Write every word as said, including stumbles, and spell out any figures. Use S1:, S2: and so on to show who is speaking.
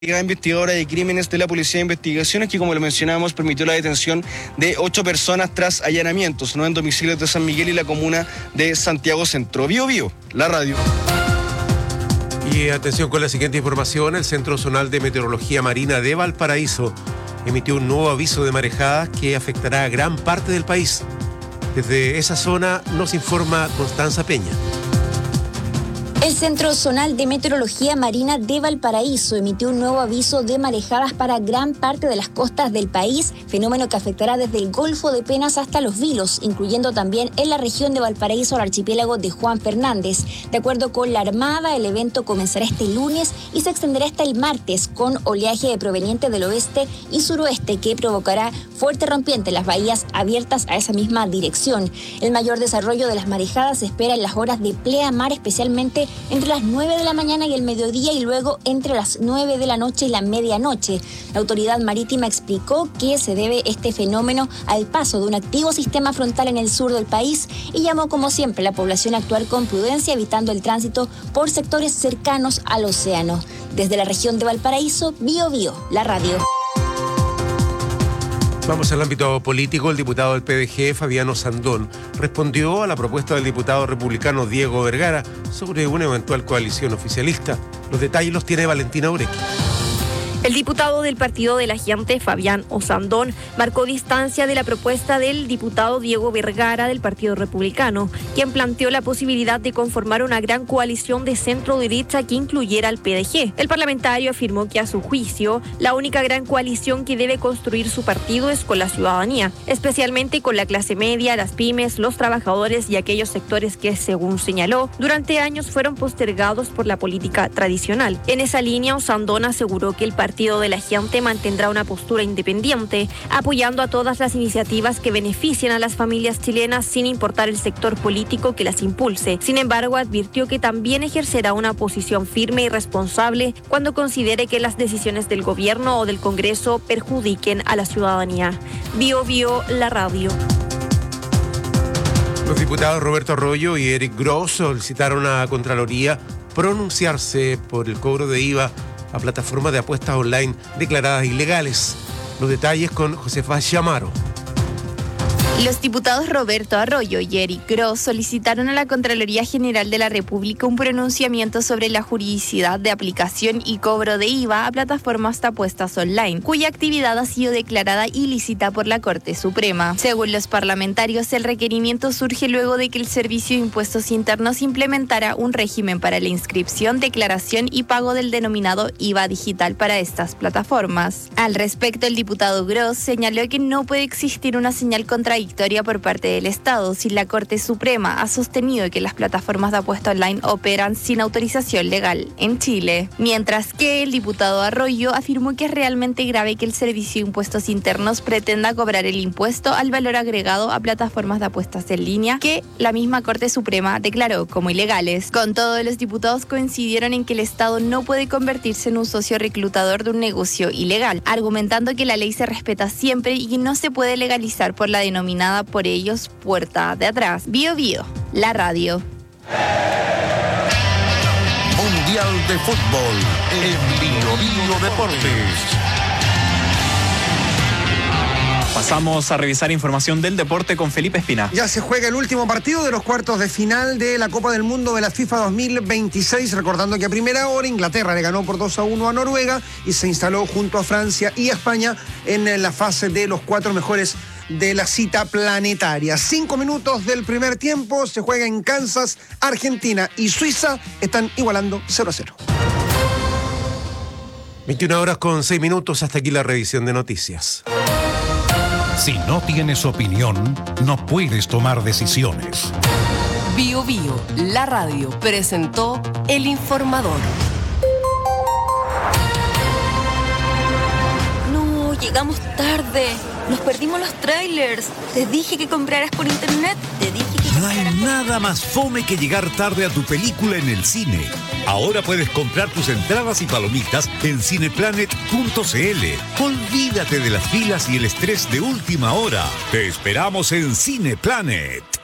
S1: Investigadora de crímenes de la Policía de Investigaciones, que, como lo mencionábamos, permitió la detención de ocho personas tras allanamientos, ¿no?, en domicilios de San Miguel y la comuna de Santiago Centro. Bio Bio, la radio.
S2: Y atención con la siguiente información: el Centro Zonal de Meteorología Marina de Valparaíso emitió un nuevo aviso de marejadas que afectará a gran parte del país. Desde esa zona nos informa Constanza Peña.
S3: El Centro Zonal de Meteorología Marina de Valparaíso emitió un nuevo aviso de marejadas para gran parte de las costas del país, fenómeno que afectará desde el Golfo de Penas hasta Los Vilos, incluyendo también en la región de Valparaíso al archipiélago de Juan Fernández. De acuerdo con la Armada, el evento comenzará este lunes y se extenderá hasta el martes, con oleaje proveniente del oeste y suroeste que provocará fuerte rompiente en las bahías abiertas a esa misma dirección. El mayor desarrollo de las marejadas se espera en las horas de pleamar, especialmente entre las nueve de la mañana y el mediodía, y luego entre las nueve de la noche y la medianoche. La autoridad marítima explicó que se debe este fenómeno al paso de un activo sistema frontal en el sur del país y llamó, como siempre, a la población a actuar con prudencia, evitando el tránsito por sectores cercanos al océano. Desde la región de Valparaíso, Bio Bio, la radio.
S2: Vamos al ámbito político. El diputado del P D G, Fabián Sandón, respondió a la propuesta del diputado republicano Diego Vergara sobre una eventual coalición oficialista. Los detalles los tiene Valentina Urequi.
S4: El diputado del Partido de la Gente, Fabián Sandón, marcó distancia de la propuesta del diputado Diego Vergara del Partido Republicano, quien planteó la posibilidad de conformar una gran coalición de centro-derecha que incluyera al P D G. El parlamentario afirmó que, a su juicio, la única gran coalición que debe construir su partido es con la ciudadanía, especialmente con la clase media, las pymes, los trabajadores y aquellos sectores que, según señaló, durante años fueron postergados por la política tradicional. En esa línea, Sandón aseguró que el partido El Partido de la Gente mantendrá una postura independiente, apoyando a todas las iniciativas que beneficien a las familias chilenas sin importar el sector político que las impulse. Sin embargo, advirtió que también ejercerá una posición firme y responsable cuando considere que las decisiones del gobierno o del Congreso perjudiquen a la ciudadanía. Bio Bio, la radio.
S2: Los diputados Roberto Arroyo y Eric Gross solicitaron a Contraloría pronunciarse por el cobro de I V A a plataformas de apuestas online declaradas ilegales. Los detalles con Josefa Chamaro.
S5: Los diputados Roberto Arroyo y Eric Gross solicitaron a la Contraloría General de la República un pronunciamiento sobre la juridicidad de aplicación y cobro de I V A a plataformas de apuestas online, cuya actividad ha sido declarada ilícita por la Corte Suprema. Según los parlamentarios, el requerimiento surge luego de que el Servicio de Impuestos Internos implementara un régimen para la inscripción, declaración y pago del denominado I V A digital para estas plataformas. Al respecto, el diputado Gross señaló que no puede existir una señal contradictoria por parte del Estado si la Corte Suprema ha sostenido que las plataformas de apuesta online operan sin autorización legal en Chile. Mientras que el diputado Arroyo afirmó que es realmente grave que el Servicio de Impuestos Internos pretenda cobrar el impuesto al valor agregado a plataformas de apuestas en línea que la misma Corte Suprema declaró como ilegales. Con todo, los diputados coincidieron en que el Estado no puede convertirse en un socio reclutador de un negocio ilegal, argumentando que la ley se respeta siempre y que no se puede legalizar por la denominada por ellos puerta de atrás. Bio Bio, la radio.
S6: Mundial de Fútbol en Bio Bio Deportes.
S7: Pasamos a revisar información del deporte con Felipe Espina.
S8: Ya se juega el último partido de los cuartos de final de la Copa del Mundo de la FIFA dos mil veintiséis, recordando que a primera hora Inglaterra le ganó por dos a uno a Noruega y se instaló junto a Francia y a España en la fase de los cuatro mejores de la cita planetaria. Cinco minutos del primer tiempo, se juega en Kansas. Argentina y Suiza están igualando cero a cero.
S2: veintiuna horas con seis minutos, hasta aquí la revisión de noticias.
S6: Si no tienes opinión, no puedes tomar decisiones.
S9: Bio Bio, la radio, presentó El Informador.
S3: No, llegamos tarde. Nos perdimos los trailers. Te dije que compraras por internet. Te dije que
S6: No hay nada más fome que llegar tarde a tu película en el cine. Ahora puedes comprar tus entradas y palomitas en cineplanet punto c l. Olvídate de las filas y el estrés de última hora. Te esperamos en Cineplanet.